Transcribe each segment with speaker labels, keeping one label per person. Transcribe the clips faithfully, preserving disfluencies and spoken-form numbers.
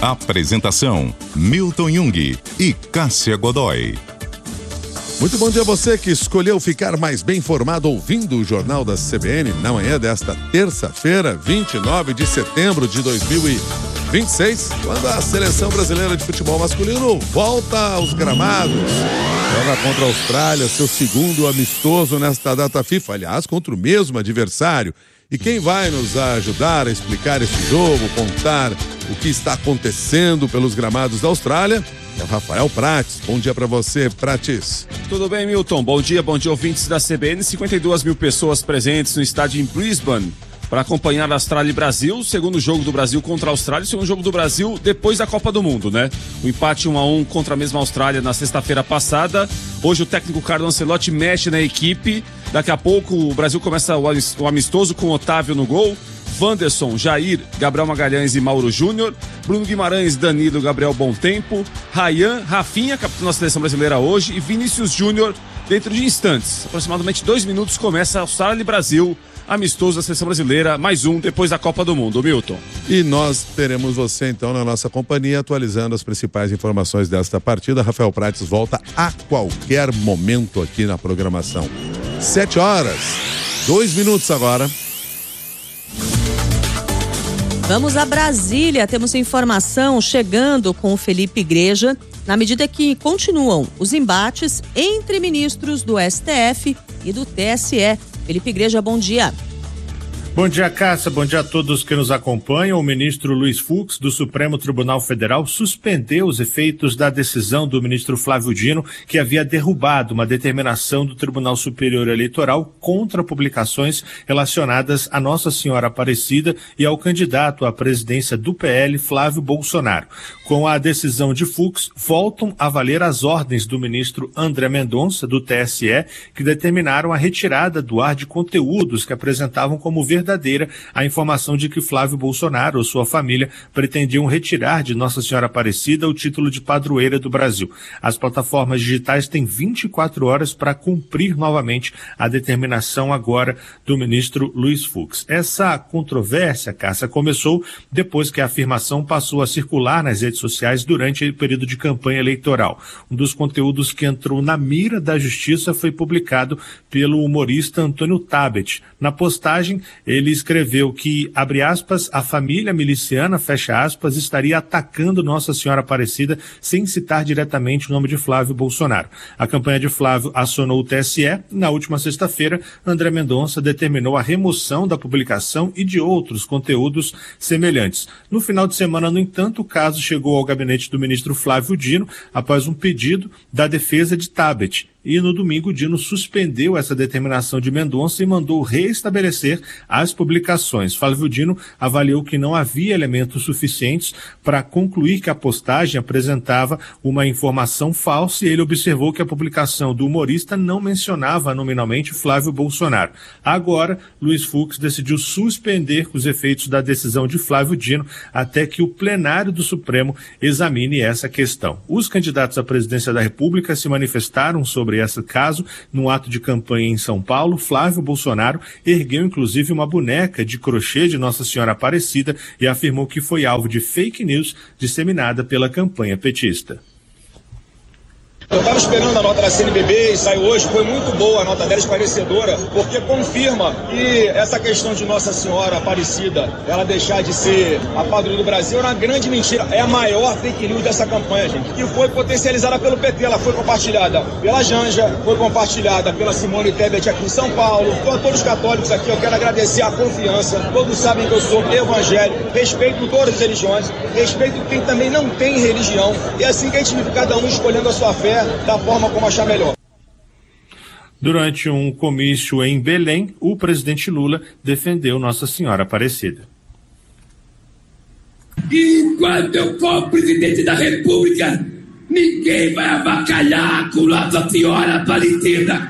Speaker 1: Apresentação: Milton Jung e Cássia Godoy.
Speaker 2: Muito bom dia a você que escolheu ficar mais bem informado ouvindo o Jornal da C B N na manhã desta terça-feira, vinte e nove de setembro de dois mil e vinte e seis, quando a Seleção Brasileira de Futebol Masculino volta aos gramados. Joga contra a Austrália, seu segundo amistoso nesta data FIFA, aliás, contra o mesmo adversário. E quem vai nos ajudar a explicar esse jogo, contar o que está acontecendo pelos gramados da Austrália, é o Rafael Prates. Bom dia para você, Prates.
Speaker 3: Tudo bem, Milton? Bom dia, bom dia, ouvintes da C B N. cinquenta e duas mil pessoas presentes no estádio em Brisbane para acompanhar a Austrália e Brasil, o segundo jogo do Brasil contra a Austrália, o segundo jogo do Brasil depois da Copa do Mundo, né? O empate um a um contra a mesma Austrália na sexta-feira passada. Hoje o técnico Carlo Ancelotti mexe na equipe. Daqui a pouco o Brasil começa o amistoso com Otávio no gol, Wanderson, Jair, Gabriel Magalhães e Mauro Júnior, Bruno Guimarães, Danilo, Gabriel Bontempo, Ryan, Rafinha, capitão da Seleção Brasileira hoje, e Vinícius Júnior dentro de instantes. Aproximadamente dois minutos começa a Austrália e Brasil, amistoso da Seleção Brasileira, mais um depois da Copa do Mundo. Milton.
Speaker 2: E nós teremos você então na nossa companhia atualizando as principais informações desta partida. Rafael Prates volta a qualquer momento aqui na programação. Sete horas, dois minutos agora.
Speaker 4: Vamos a Brasília, temos informação chegando com o Felipe Igreja, na medida que continuam os embates entre ministros do S T F e do T S E. Felipe Igreja, bom dia.
Speaker 5: Bom dia, Cássia. Bom dia a todos que nos acompanham. O ministro Luiz Fux, do Supremo Tribunal Federal, suspendeu os efeitos da decisão do ministro Flávio Dino, que havia derrubado uma determinação do Tribunal Superior Eleitoral contra publicações relacionadas a Nossa Senhora Aparecida e ao candidato à presidência do P L, Flávio Bolsonaro. Com a decisão de Fux, voltam a valer as ordens do ministro André Mendonça, do T S E, que determinaram a retirada do ar de conteúdos que apresentavam como verdade verdadeira a informação de que Flávio Bolsonaro ou sua família pretendiam retirar de Nossa Senhora Aparecida o título de padroeira do Brasil. As plataformas digitais têm vinte e quatro horas para cumprir novamente a determinação agora do ministro Luiz Fux. Essa controvérsia, Cássia, começou depois que a afirmação passou a circular nas redes sociais durante o período de campanha eleitoral. Um dos conteúdos que entrou na mira da justiça foi publicado pelo humorista Antônio Tabet. Na postagem, ele escreveu que, abre aspas, a família miliciana, fecha aspas, estaria atacando Nossa Senhora Aparecida sem citar diretamente o nome de Flávio Bolsonaro. A campanha de Flávio acionou o T S E. Na última sexta-feira, André Mendonça determinou a remoção da publicação e de outros conteúdos semelhantes. No final de semana, no entanto, o caso chegou ao gabinete do ministro Flávio Dino após um pedido da defesa de Tabet. E no domingo, Dino suspendeu essa determinação de Mendonça e mandou reestabelecer as publicações. Flávio Dino avaliou que não havia elementos suficientes para concluir que a postagem apresentava uma informação falsa e ele observou que a publicação do humorista não mencionava nominalmente Flávio Bolsonaro. Agora, Luiz Fux decidiu suspender os efeitos da decisão de Flávio Dino até que o plenário do Supremo examine essa questão. Os candidatos à presidência da República se manifestaram sobre esse caso, num ato de campanha em São Paulo. Flávio Bolsonaro ergueu inclusive uma boneca de crochê de Nossa Senhora Aparecida e afirmou que foi alvo de fake news disseminada pela campanha petista.
Speaker 6: Eu estava esperando a nota da C N B B e saiu hoje, foi muito boa a nota dela, esclarecedora, porque confirma que essa questão de Nossa Senhora Aparecida, ela deixar de ser a padroeira do Brasil, era uma grande mentira. É a maior fake news dessa campanha, gente, que foi potencializada pelo P T. Ela foi compartilhada pela Janja, foi compartilhada pela Simone Tebet aqui em São Paulo. Então, a todos os católicos aqui, eu quero agradecer a confiança. Todos sabem que eu sou evangélico, respeito todas as religiões, respeito quem também não tem religião. E é assim que a gente vive, cada um escolhendo a sua fé da forma como achar melhor.
Speaker 5: Durante um comício em Belém, o presidente Lula defendeu Nossa Senhora Aparecida.
Speaker 7: Enquanto eu for presidente da República, ninguém vai avacalhar com Nossa Senhora Aparecida.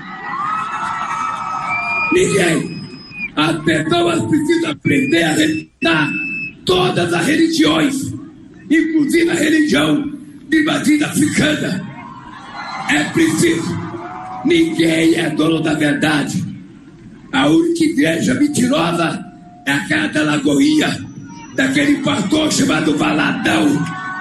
Speaker 7: Ninguém. As pessoas precisam aprender a respeitar todas as religiões, inclusive a religião de matriz africana. É preciso. Ninguém é dono da verdade. A única igreja mentirosa é aquela da Lagoinha, daquele pastor chamado Valadão,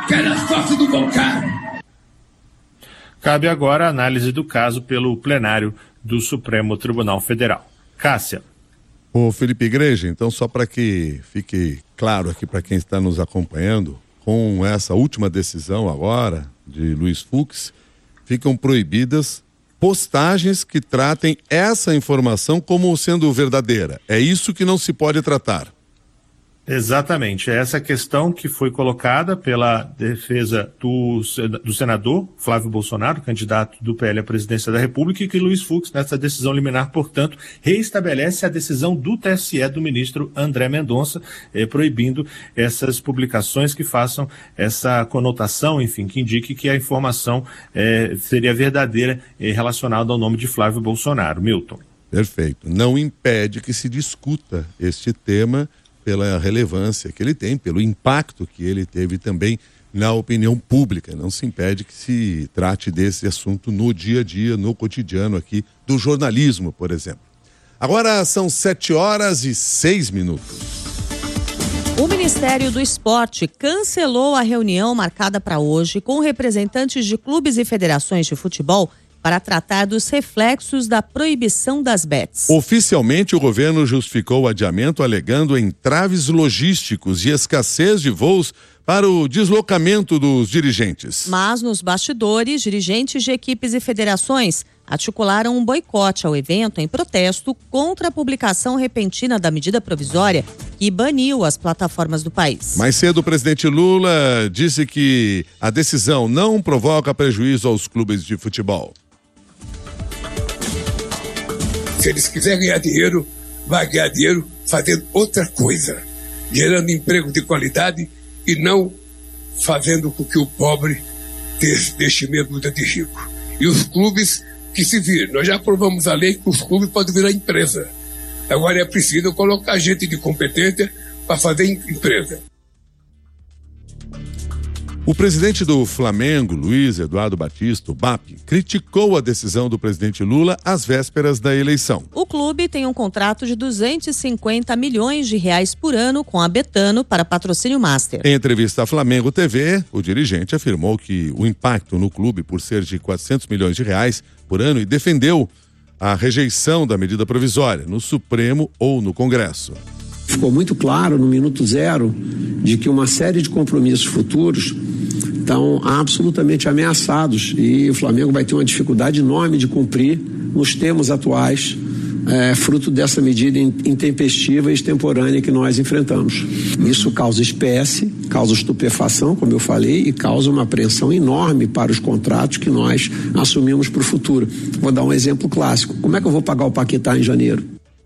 Speaker 7: que era sócio do Boncaro.
Speaker 5: Cabe agora a análise do caso pelo plenário do Supremo Tribunal Federal. Cássia.
Speaker 2: Ô Felipe Igreja, então só para que fique claro aqui para quem está nos acompanhando, com essa última decisão agora de Luiz Fux, ficam proibidas postagens que tratem essa informação como sendo verdadeira. É isso que não se pode tratar.
Speaker 5: Exatamente, é essa questão que foi colocada pela defesa do, do senador Flávio Bolsonaro, candidato do P L à presidência da República, e que Luiz Fux, nessa decisão liminar, portanto, reestabelece a decisão do T S E do ministro André Mendonça, eh, proibindo essas publicações que façam essa conotação, enfim, que indique que a informação eh, seria verdadeira eh, relacionada ao nome de Flávio Bolsonaro. Milton.
Speaker 2: Perfeito. Não impede que se discuta este tema pela relevância que ele tem, pelo impacto que ele teve também na opinião pública. Não se impede que se trate desse assunto no dia a dia, no cotidiano aqui do jornalismo, por exemplo. Agora são sete horas e seis minutos.
Speaker 4: O Ministério do Esporte cancelou a reunião marcada para hoje com representantes de clubes e federações de futebol para tratar dos reflexos da proibição das bets.
Speaker 2: Oficialmente, o governo justificou o adiamento alegando entraves logísticos e escassez de voos para o deslocamento dos dirigentes.
Speaker 4: Mas, nos bastidores, dirigentes de equipes e federações articularam um boicote ao evento em protesto contra a publicação repentina da medida provisória que baniu as plataformas do país.
Speaker 2: Mais cedo, o presidente Lula disse que a decisão não provoca prejuízo aos clubes de futebol.
Speaker 7: Se eles quiserem ganhar dinheiro, vai ganhar dinheiro fazendo outra coisa, gerando emprego de qualidade e não fazendo com que o pobre deixe medo de rico. E os clubes que se viram, nós já aprovamos a lei que os clubes podem virar empresa. Agora é preciso colocar gente de competência para fazer empresa.
Speaker 2: O presidente do Flamengo, Luiz Eduardo Batista, o B A P, criticou a decisão do presidente Lula às vésperas da eleição.
Speaker 4: O clube tem um contrato de duzentos e cinquenta milhões de reais por ano com a Betano para patrocínio master.
Speaker 2: Em entrevista à Flamengo T V, o dirigente afirmou que o impacto no clube por ser de quatrocentos milhões de reais por ano e defendeu a rejeição da medida provisória no Supremo ou no Congresso.
Speaker 8: Ficou muito claro no minuto zero de que uma série de compromissos futuros estão absolutamente ameaçados e o Flamengo vai ter uma dificuldade enorme de cumprir nos termos atuais, é, fruto dessa medida intempestiva e extemporânea que nós enfrentamos. Isso causa espécie, causa estupefação, como eu falei, e causa uma apreensão enorme para os contratos que nós assumimos para o futuro. Vou dar um exemplo clássico. Como é que eu vou pagar o Paquetá em janeiro?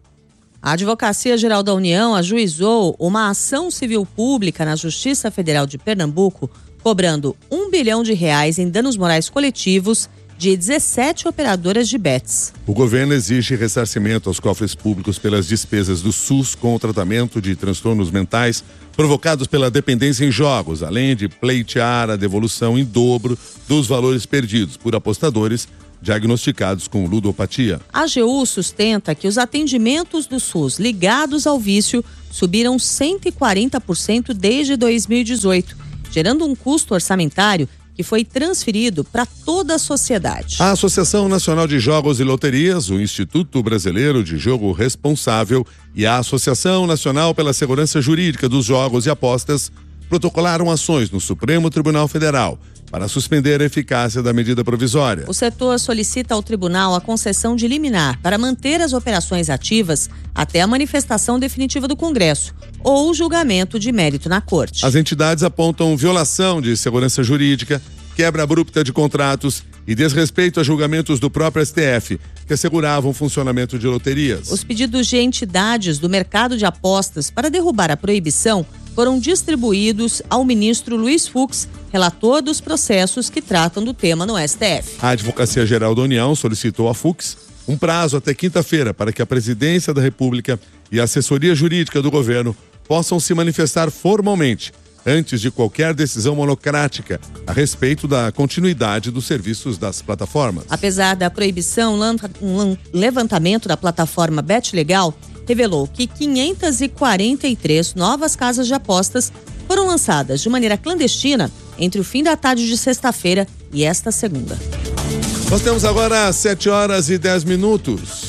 Speaker 4: A Advocacia Geral da União ajuizou uma ação civil pública na Justiça Federal de Pernambuco, cobrando um bilhão de reais em danos morais coletivos de dezessete operadoras de bets.
Speaker 2: O governo exige ressarcimento aos cofres públicos pelas despesas do SUS com o tratamento de transtornos mentais provocados pela dependência em jogos, além de pleitear a devolução em dobro dos valores perdidos por apostadores diagnosticados com ludopatia.
Speaker 4: A A G U sustenta que os atendimentos do SUS ligados ao vício subiram cento e quarenta por cento desde dois mil e dezoito, gerando um custo orçamentário que foi transferido para toda a sociedade.
Speaker 2: A Associação Nacional de Jogos e Loterias, o Instituto Brasileiro de Jogo Responsável e a Associação Nacional pela Segurança Jurídica dos Jogos e Apostas protocolaram ações no Supremo Tribunal Federal para suspender a eficácia da medida provisória.
Speaker 4: O setor solicita ao tribunal a concessão de liminar para manter as operações ativas até a manifestação definitiva do Congresso ou julgamento de mérito na Corte.
Speaker 2: As entidades apontam violação de segurança jurídica, quebra abrupta de contratos e desrespeito a julgamentos do próprio S T F, que asseguravam o funcionamento de loterias.
Speaker 4: Os pedidos de entidades do mercado de apostas para derrubar a proibição foram distribuídos ao ministro Luiz Fux, relator dos processos que tratam do tema no S T F.
Speaker 2: A Advocacia Geral da União solicitou a Fux um prazo até quinta-feira para que a Presidência da República e a assessoria jurídica do governo possam se manifestar formalmente antes de qualquer decisão monocrática a respeito da continuidade dos serviços das plataformas.
Speaker 4: Apesar da proibição, um levantamento da plataforma Bet Legal revelou que quinhentas e quarenta e três novas casas de apostas foram lançadas de maneira clandestina entre o fim da tarde de sexta-feira e esta segunda.
Speaker 2: Nós temos agora sete horas e dez minutos.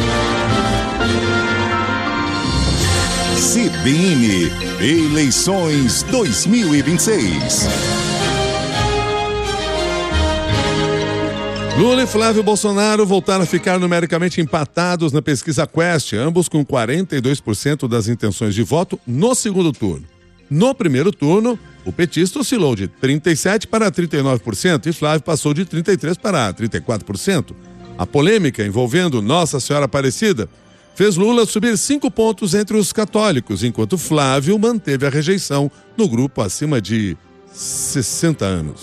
Speaker 1: C B N Eleições dois mil e vinte e seis.
Speaker 2: Lula e Flávio Bolsonaro voltaram a ficar numericamente empatados na pesquisa Quest, ambos com quarenta e dois por cento das intenções de voto no segundo turno. No primeiro turno, o petista oscilou de trinta e sete por cento para trinta e nove por cento e Flávio passou de trinta e três por cento para trinta e quatro por cento. A polêmica envolvendo Nossa Senhora Aparecida fez Lula subir cinco pontos entre os católicos, enquanto Flávio manteve a rejeição no grupo acima de sessenta anos.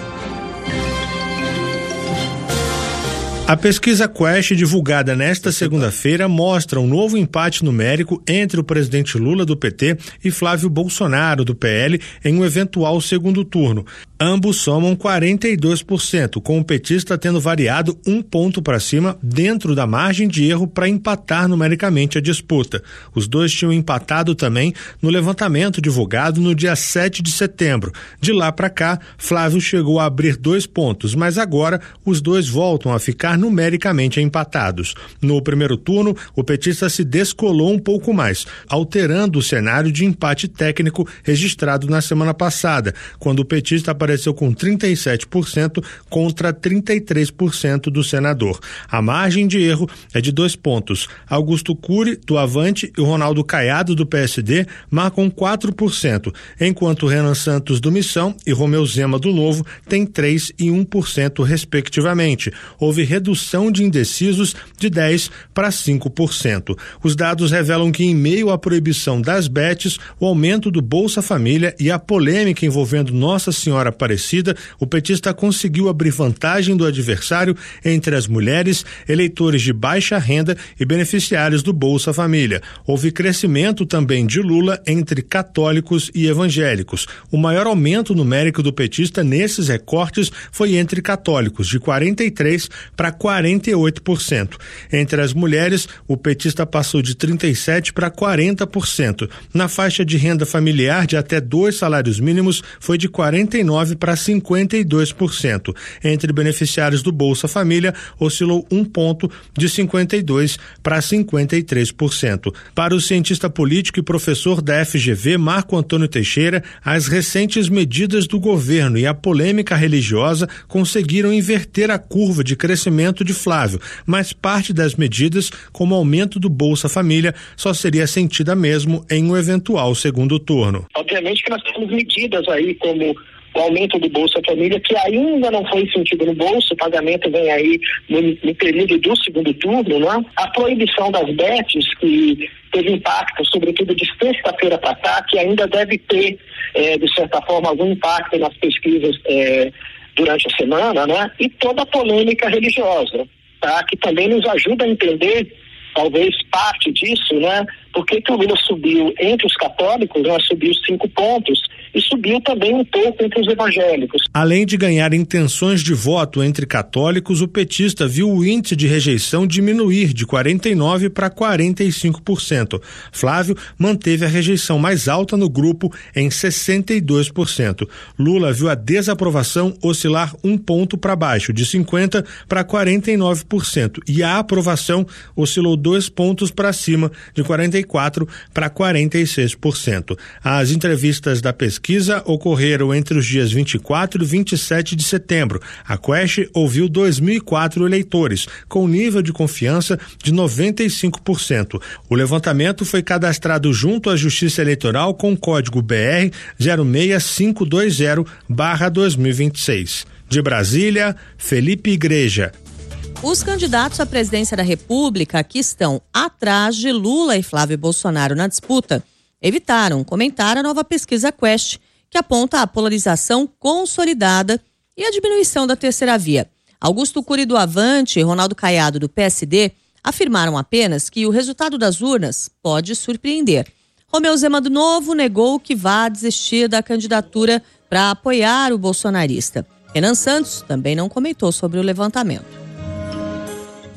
Speaker 5: A pesquisa Quest, divulgada nesta segunda-feira, mostra um novo empate numérico entre o presidente Lula, do P T, e Flávio Bolsonaro, do P L, em um eventual segundo turno. Ambos somam quarenta e dois por cento, com o petista tendo variado um ponto para cima dentro da margem de erro para empatar numericamente a disputa. Os dois tinham empatado também no levantamento divulgado no dia sete de setembro. De lá para cá, Flávio chegou a abrir dois pontos, mas agora os dois voltam a ficar numericamente empatados. No primeiro turno, o petista se descolou um pouco mais, alterando o cenário de empate técnico registrado na semana passada, quando o petista apareceu com trinta e sete por cento contra trinta e três por cento do senador. A margem de erro é de dois pontos. Augusto Cury, do Avante, e o Ronaldo Caiado, do P S D, marcam quatro por cento, enquanto Renan Santos, do Missão, e Romeu Zema, do Novo, têm três por cento e um por cento, respectivamente. Houve redução de indecisos de dez por cento para cinco por cento. Os dados revelam que, em meio à proibição das bets, o aumento do Bolsa Família e a polêmica envolvendo Nossa Senhora Aparecida, o petista conseguiu abrir vantagem do adversário entre as mulheres, eleitores de baixa renda e beneficiários do Bolsa Família. Houve crescimento também de Lula entre católicos e evangélicos. O maior aumento numérico do petista nesses recortes foi entre católicos, de quarenta e três por cento para quarenta e oito por cento. Entre as mulheres, o petista passou de trinta e sete por cento para quarenta por cento. Na faixa de renda familiar de até dois salários mínimos, foi de quarenta e nove por cento para cinquenta e dois por cento. Entre beneficiários do Bolsa Família, oscilou um ponto, de cinquenta e dois por cento para cinquenta e três por cento. Para o cientista político e professor da F G V, Marco Antônio Teixeira, as recentes medidas do governo e a polêmica religiosa conseguiram inverter a curva de crescimento de Flávio, mas parte das medidas, como o aumento do Bolsa Família, só seria sentida mesmo em um eventual segundo turno.
Speaker 9: Obviamente que nós temos medidas aí como o aumento do Bolsa Família, que ainda não foi sentido no bolso, o pagamento vem aí no, no período do segundo turno, né? A proibição das bets, que teve impacto, sobretudo de sexta-feira para cá, que ainda deve ter, é, de certa forma, algum impacto nas pesquisas é, durante a semana, né? E toda a polêmica religiosa, tá? Que também nos ajuda a entender, talvez, parte disso, né? Por que que o Lula subiu entre os católicos, né? Subiu cinco pontos, e subiu também um pouco entre os evangélicos.
Speaker 5: Além de ganhar intenções de voto entre católicos, o petista viu o índice de rejeição diminuir de quarenta e nove por cento para quarenta e cinco por cento. Flávio manteve a rejeição mais alta no grupo em sessenta e dois por cento. Lula viu a desaprovação oscilar um ponto para baixo, de cinquenta por cento para quarenta e nove por cento, e a aprovação oscilou dois pontos para cima, de quarenta e quatro por cento para quarenta e seis por cento. As entrevistas da pesquisa pesquisa ocorreram entre os dias vinte e quatro e vinte e sete de setembro. A Quest ouviu dois mil e quatro eleitores, com nível de confiança de noventa e cinco por cento. O levantamento foi cadastrado junto à Justiça Eleitoral com código B R zero seis cinco dois zero barra dois mil e vinte e seis. De Brasília, Felipe Igreja.
Speaker 4: Os candidatos à presidência da República, que estão atrás de Lula e Flávio Bolsonaro na disputa, evitaram comentar a nova pesquisa Quest, que aponta a polarização consolidada e a diminuição da terceira via. Augusto Cury, do Avante, e Ronaldo Caiado, do P S D, afirmaram apenas que o resultado das urnas pode surpreender. Romeu Zema, do Novo, negou que vá desistir da candidatura para apoiar o bolsonarista. Renan Santos também não comentou sobre o levantamento.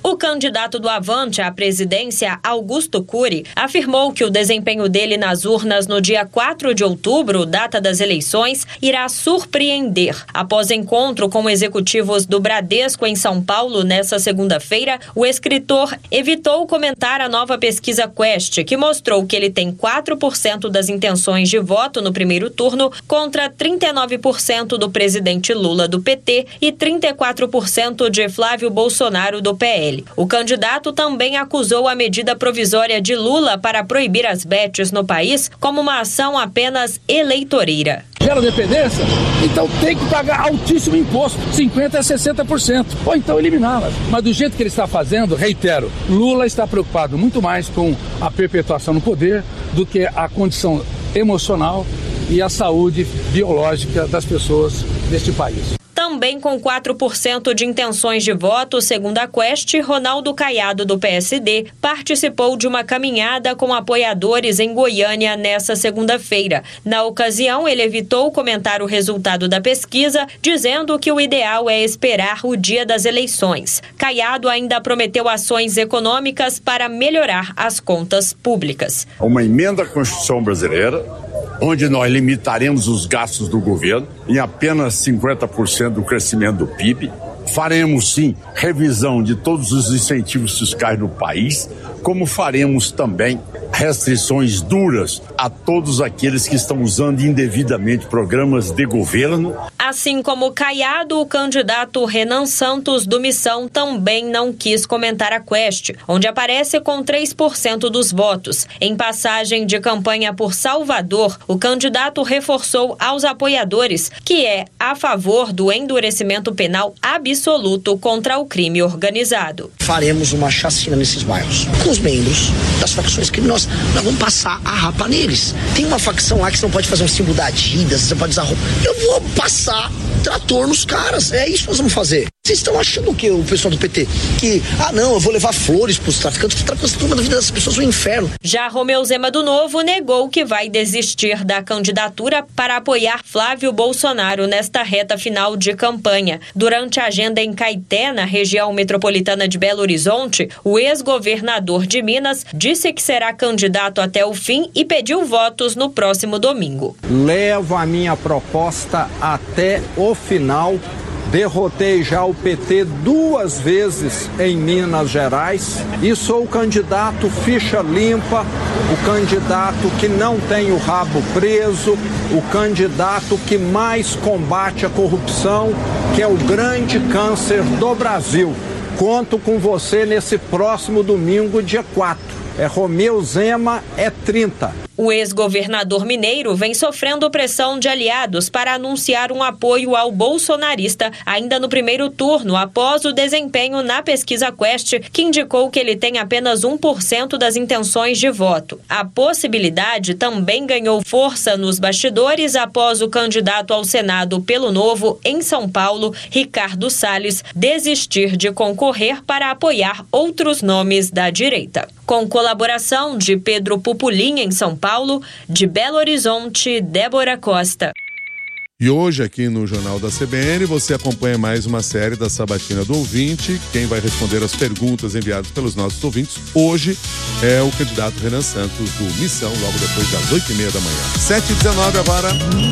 Speaker 10: O candidato do Avante à presidência, Augusto Cury, afirmou que o desempenho dele nas urnas no dia quatro de outubro, data das eleições, irá surpreender. Após encontro com executivos do Bradesco em São Paulo nesta segunda-feira, o escritor evitou comentar a nova pesquisa Quest, que mostrou que ele tem quatro por cento das intenções de voto no primeiro turno contra trinta e nove por cento do presidente Lula do P T e trinta e quatro por cento de Flávio Bolsonaro do P L. O candidato também acusou a medida provisória de Lula para proibir as bets no país como uma ação apenas eleitoreira.
Speaker 11: Gera dependência? Então tem que pagar altíssimo imposto, cinquenta por cento a sessenta por cento, ou então eliminá-las. Mas do jeito que ele está fazendo, reitero, Lula está preocupado muito mais com a perpetuação no poder do que a condição emocional e a saúde biológica das pessoas deste país.
Speaker 10: Também com quatro por cento de intenções de voto, segundo a Quest, Ronaldo Caiado, do P S D, participou de uma caminhada com apoiadores em Goiânia nesta segunda-feira. Na ocasião, ele evitou comentar o resultado da pesquisa, dizendo que o ideal é esperar o dia das eleições. Caiado ainda prometeu ações econômicas para melhorar as contas públicas.
Speaker 12: Uma emenda à Constituição brasileira, onde nós limitaremos os gastos do governo em apenas cinquenta por cento do crescimento do P I B. Faremos, sim, revisão de todos os incentivos fiscais no país, como faremos também restrições duras a todos aqueles que estão usando indevidamente programas de governo.
Speaker 10: Assim como Caiado, o candidato Renan Santos, do Missão, também não quis comentar a Quest, onde aparece com três por cento dos votos. Em passagem de campanha por Salvador, o candidato reforçou aos apoiadores que é a favor do endurecimento penal absoluto contra o crime organizado.
Speaker 13: Faremos uma chacina nesses bairros, com os membros das facções criminosas. Nós vamos passar a rapa neles. Tem uma facção lá que você não pode fazer um símbolo da Adidas, você pode usar roupa. Eu vou passar trator nos caras. É isso que nós vamos fazer. Vocês estão achando o que, o pessoal do P T? Que, ah não, eu vou levar flores pros traficantes, que transforma a vida das pessoas no inferno.
Speaker 10: Já Romeu Zema do Novo negou que vai desistir da candidatura para apoiar Flávio Bolsonaro nesta reta final de campanha. Durante a agenda em Caeté, na região metropolitana de Belo Horizonte, o ex-governador de Minas disse que será candidato até o fim e pediu votos no próximo domingo.
Speaker 14: Levo a minha proposta até o final. Derrotei já o P T duas vezes em Minas Gerais e sou o candidato ficha limpa, o candidato que não tem o rabo preso, o candidato que mais combate a corrupção, que é o grande câncer do Brasil. Conto com você nesse próximo domingo, dia quatro. É Romeu Zema, é trinta.
Speaker 10: O ex-governador mineiro vem sofrendo pressão de aliados para anunciar um apoio ao bolsonarista ainda no primeiro turno, após o desempenho na pesquisa Quest, que indicou que ele tem apenas um por cento das intenções de voto. A possibilidade também ganhou força nos bastidores após o candidato ao Senado pelo Novo, em São Paulo, Ricardo Salles, desistir de concorrer para apoiar outros nomes da direita. Com colaboração de Pedro Pupulinha, em São Paulo, de Belo Horizonte, Débora Costa.
Speaker 2: E hoje aqui no Jornal da C B N você acompanha mais uma série da Sabatina do Ouvinte. Quem vai responder as perguntas enviadas pelos nossos ouvintes hoje é o candidato Renan Santos do Missão, logo depois das oito e meia da manhã. sete e dezenove agora.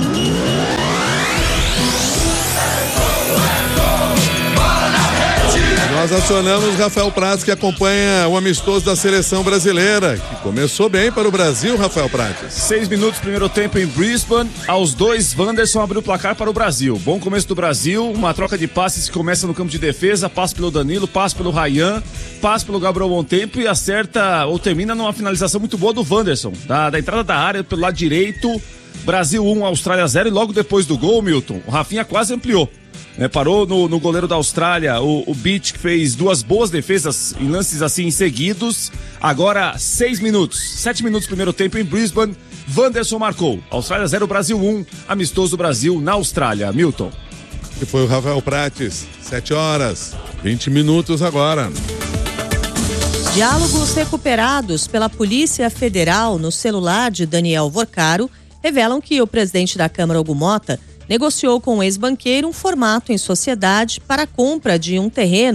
Speaker 2: Nós acionamos Rafael Prates, que acompanha o amistoso da seleção brasileira, que começou bem para o Brasil, Rafael Prates.
Speaker 3: Seis minutos, primeiro tempo em Brisbane. Aos dois, Wanderson abriu o placar para o Brasil. Bom começo do Brasil, uma troca de passes que começa no campo de defesa, passa pelo Danilo, passa pelo Ryan, passa pelo Gabriel Montempo e acerta ou termina numa finalização muito boa do Wanderson, da, da entrada da área pelo lado direito. Brasil um, Austrália zero, e logo depois do gol, Milton, o Rafinha quase ampliou. É, parou no, no goleiro da Austrália, o, o Beach, que fez duas boas defesas em lances assim seguidos. Agora seis minutos, sete minutos primeiro tempo em Brisbane. Wanderson marcou. Austrália zero, Brasil um, amistoso Brasil na Austrália. Milton.
Speaker 2: Que foi o Rafael Prates, sete horas, vinte minutos agora.
Speaker 4: Diálogos recuperados pela Polícia Federal no celular de Daniel Vorcaro revelam que o presidente da Câmara, Hugo Mota, negociou com o ex-banqueiro um formato em sociedade para a compra de um terreno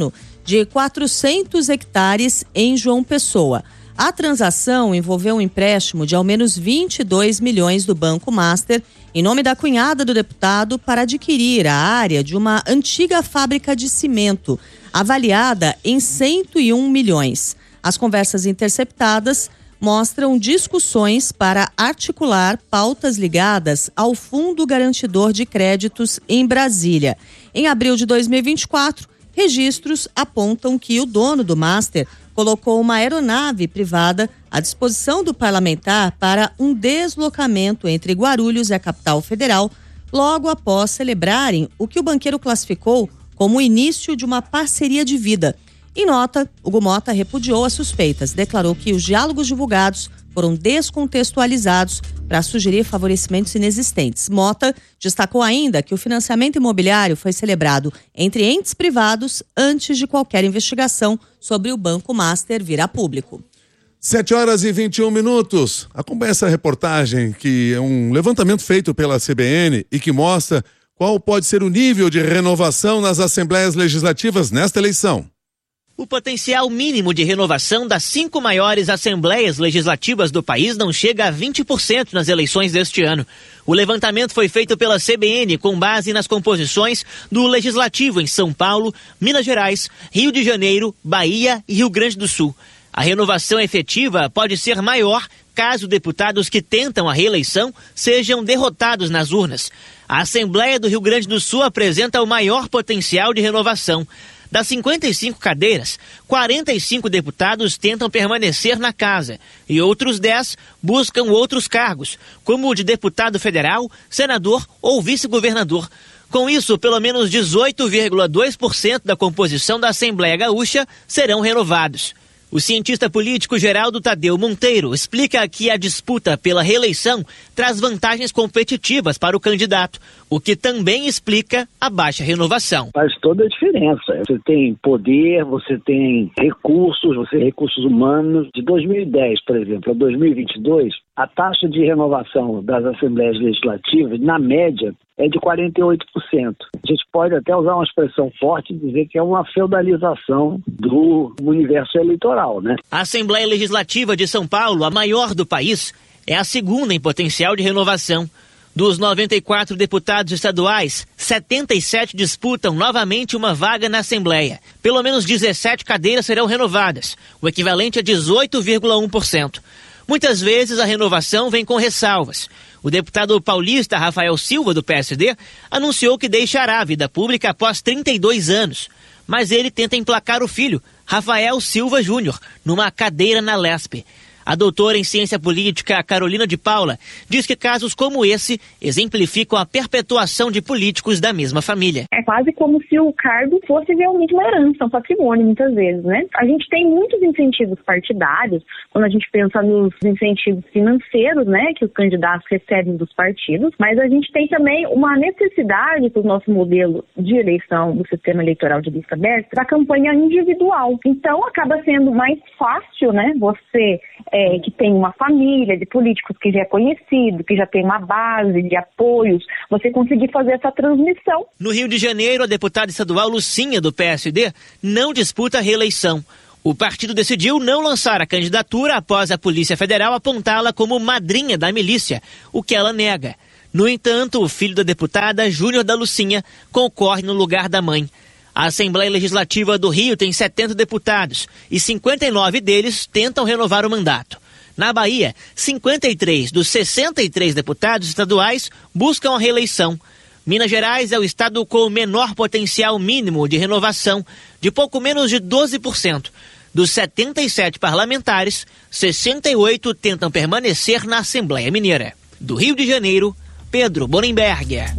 Speaker 4: de quatrocentos hectares em João Pessoa. A transação envolveu um empréstimo de ao menos vinte e dois milhões do Banco Master, em nome da cunhada do deputado, para adquirir a área de uma antiga fábrica de cimento, avaliada em cento e um milhões. As conversas interceptadas mostram discussões para articular pautas ligadas ao Fundo Garantidor de Créditos em Brasília. Em abril de dois mil e vinte e quatro, registros apontam que o dono do Master colocou uma aeronave privada à disposição do parlamentar para um deslocamento entre Guarulhos e a capital federal, logo após celebrarem o que o banqueiro classificou como o início de uma parceria de vida. Em nota, Hugo Mota repudiou as suspeitas, declarou que os diálogos divulgados foram descontextualizados para sugerir favorecimentos inexistentes. Mota destacou ainda que o financiamento imobiliário foi celebrado entre entes privados antes de qualquer investigação sobre o Banco Master vir a público.
Speaker 2: sete horas e vinte e um minutos. Acompanhe essa reportagem, que é um levantamento feito pela C B N e que mostra qual pode ser o nível de renovação nas assembleias legislativas nesta eleição.
Speaker 15: O potencial mínimo de renovação das cinco maiores assembleias legislativas do país não chega a vinte por cento nas eleições deste ano. O levantamento foi feito pela C B N com base nas composições do Legislativo em São Paulo, Minas Gerais, Rio de Janeiro, Bahia e Rio Grande do Sul. A renovação efetiva pode ser maior caso deputados que tentam a reeleição sejam derrotados nas urnas. A Assembleia do Rio Grande do Sul apresenta o maior potencial de renovação. Das cinquenta e cinco cadeiras, quarenta e cinco deputados tentam permanecer na casa e outros dez buscam outros cargos, como o de deputado federal, senador ou vice-governador. Com isso, pelo menos dezoito vírgula dois por cento da composição da Assembleia Gaúcha serão renovados. O cientista político Geraldo Tadeu Monteiro explica que a disputa pela reeleição traz vantagens competitivas para o candidato, o que também explica a baixa renovação.
Speaker 16: Faz toda a diferença. Você tem poder, você tem recursos, você tem recursos humanos. De dois mil e dez, por exemplo, a dois mil e vinte e dois, a taxa de renovação das assembleias legislativas, na média, é de quarenta e oito por cento. A gente pode até usar uma expressão forte e dizer que é uma feudalização do universo eleitoral, né?
Speaker 15: A Assembleia Legislativa de São Paulo, a maior do país, é a segunda em potencial de renovação. Dos noventa e quatro deputados estaduais, setenta e sete disputam novamente uma vaga na Assembleia. Pelo menos dezessete cadeiras serão renovadas, o equivalente a dezoito vírgula um por cento. Muitas vezes a renovação vem com ressalvas. O deputado paulista Rafael Silva, do P S D, anunciou que deixará a vida pública após trinta e dois anos. Mas ele tenta emplacar o filho, Rafael Silva Júnior, numa cadeira na Lespe. A doutora em ciência política Carolina de Paula diz que casos como esse exemplificam a perpetuação de políticos da mesma família.
Speaker 17: É quase como se o cargo fosse realmente uma herança, um patrimônio, muitas vezes, né? A gente tem muitos incentivos partidários, quando a gente pensa nos incentivos financeiros, né, que os candidatos recebem dos partidos, mas a gente tem também uma necessidade para o nosso modelo de eleição do sistema eleitoral de lista aberta, da campanha individual. Então, acaba sendo mais fácil, né, você... É, que tem uma família de políticos que já é conhecido, que já tem uma base de apoios, você conseguir fazer essa transmissão.
Speaker 15: No Rio de Janeiro, a deputada estadual Lucinha, do P S D, não disputa a reeleição. O partido decidiu não lançar a candidatura após a Polícia Federal apontá-la como madrinha da milícia, o que ela nega. No entanto, o filho da deputada, Júnior da Lucinha, concorre no lugar da mãe. A Assembleia Legislativa do Rio tem setenta deputados e cinquenta e nove deles tentam renovar o mandato. Na Bahia, cinquenta e três dos sessenta e três deputados estaduais buscam a reeleição. Minas Gerais é o estado com o menor potencial mínimo de renovação, de pouco menos de doze por cento. Dos setenta e sete parlamentares, sessenta e oito tentam permanecer na Assembleia Mineira. Do Rio de Janeiro, Pedro Bonenberger.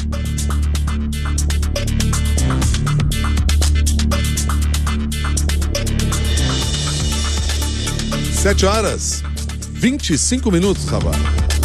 Speaker 2: Sete horas, vinte e cinco minutos, Rabar.